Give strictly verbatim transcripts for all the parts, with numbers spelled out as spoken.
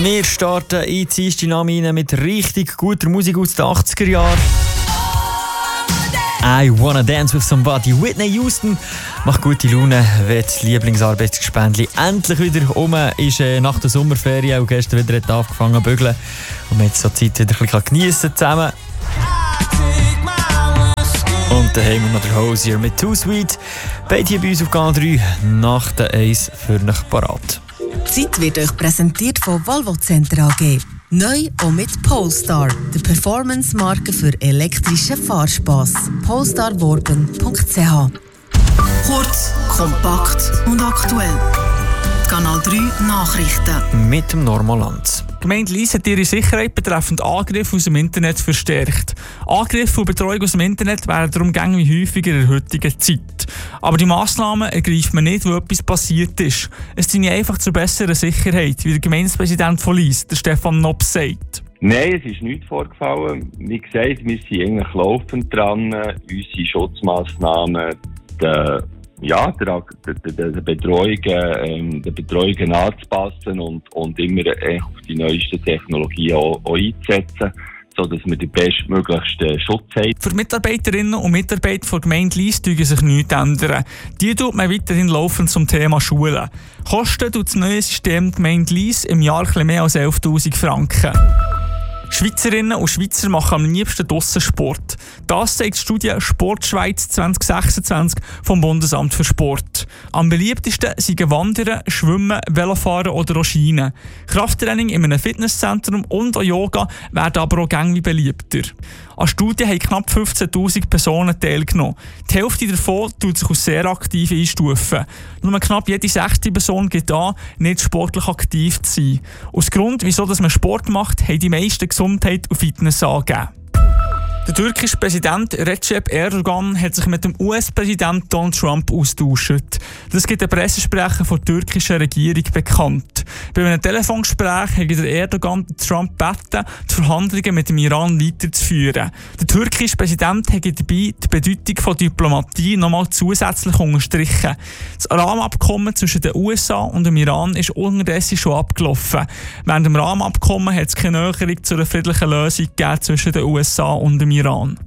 Wir starten in die Dienstag mit richtig guter Musik aus den achtziger Jahren. I Wanna Dance With Somebody. Whitney Houston macht gute Laune, wenn das Lieblingsarbeitsgespendli endlich wieder um ist, äh, nach der Sommerferien und gestern wieder hat angefangen zu bügeln. Und man hat so Zeit wieder ein bisschen geniessen zusammen. Und dann haben wir noch den Hosier mit Too Sweet. Beide hier bei uns auf Kanal drei, nach der eins für euch parat. Die Zeit wird euch präsentiert von Volvo Center A G. Neu auch mit Polestar, der Performance-Marke für elektrischen Fahrspass. polestar worben punkt c h. Kurz, kompakt und aktuell. Kanal drei Nachrichten. Mit dem Normalland. Die Gemeinde Lyss hat ihre Sicherheit betreffend Angriffe aus dem Internet verstärkt. Angriffe und Betreuung aus dem Internet werden darum gängig wie häufiger in der heutigen Zeit. Aber die Massnahmen ergreift man nicht, weil etwas passiert ist. Es dient einfach zur besseren Sicherheit, wie der Gemeindepräsident von Lyss, der Stefan Nopp, sagt. Nein, es ist nichts vorgefallen. Wie gesagt, wir sind eigentlich laufend dran, unsere Schutzmaßnahmen, die Ja, der, der, der, Betreuung, ähm, der Betreuung anzupassen und, und immer äh, auf die neuesten Technologien auch, auch einzusetzen, sodass wir den bestmöglichsten Schutz haben. Für Mitarbeiterinnen und Mitarbeiter der Gemeinde Lyss tun sich nichts ändern. Die tut man weiterhin laufend zum Thema Schulen. Kosten tut das neue System die Gemeinde Lyss im Jahr etwas mehr als elftausend Franken. Schweizerinnen und Schweizer machen am liebsten draussen Sport. Das zeigt die Studie Sportschweiz zwanzig sechsundzwanzig vom Bundesamt für Sport. Am beliebtesten sind Wandern, Schwimmen, Velofahren oder auch Skien. Krafttraining in einem Fitnesszentrum und auch Yoga werden aber auch gängig beliebter. An Studien haben knapp fünfzehntausend Personen teilgenommen. Die Hälfte davon tut sich als sehr aktiv einstufen. Nur knapp jede sechste Person gibt an, nicht sportlich aktiv zu sein. Aus Grund, wieso man Sport macht, haben die meisten Gesundheit und Fitness angegeben. Der türkische Präsident Recep Erdogan hat sich mit dem U S-Präsident Donald Trump austauscht. Das gibt der Pressesprecher der türkischen Regierung bekannt. Bei einem Telefongespräch hat der Erdogan Trump gebeten, die Verhandlungen mit dem Iran weiterzuführen. Der türkische Präsident hat dabei die Bedeutung von Diplomatie nochmal zusätzlich unterstrichen. Das Rahmenabkommen zwischen den U S A und dem Iran ist unterdessen schon abgelaufen. Während dem Rahmenabkommen hat es keine Näherung zu einer friedlichen Lösung gegeben zwischen den U S A und dem Iran.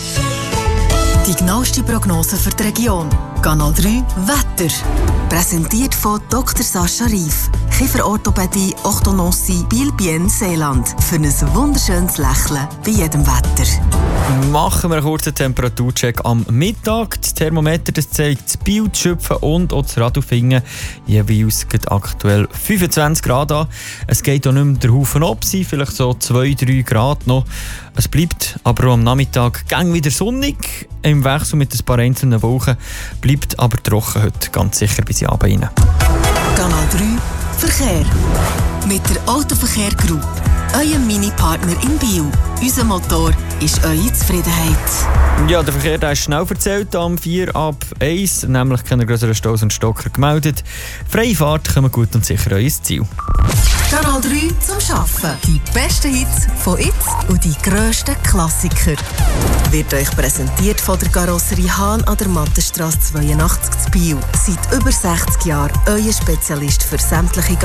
Die genaueste Prognose für die Region. Kanal drei Wetter. Präsentiert von Doktor Sascha Rief. Kieferorthopädie, Orthodontie, Biel-Bien, Seeland. Für ein wunderschönes Lächeln bei jedem Wetter. Machen wir einen kurzen Temperaturcheck am Mittag. Das Thermometer das zeigt das Biel, das Schöpfen und auch das Radufingen jeweils aktuell fünfundzwanzig Grad an. Es geht auch nicht mehr der Haufen ab, vielleicht so zwei bis drei Grad noch. Es bleibt aber auch am Nachmittag gang wieder sonnig. Im Wechsel mit ein paar einzelnen Wolken bleibt aber trocken heute, ganz sicher bis in Abend rein. Kanal drei Verkehr. Mit der Autoverkehr Group. Euer Mini-Partner in Biel. Unser Motor ist eure Zufriedenheit. Ja, der Verkehr der ist schnell erzählt. Am vier ab eins, nämlich keine größeren Staus und Stocker gemeldet. Freie Fahrt kommen gut und sicher euer Ziel. Kanal drei zum Arbeiten. Die besten Hits von jetzt und die grössten Klassiker. Wird euch präsentiert von der Karosserie Hahn an der Mattenstrasse zweiundachtzig zu Biel. Seit über sechzig Jahren euer Spezialist für sämtliche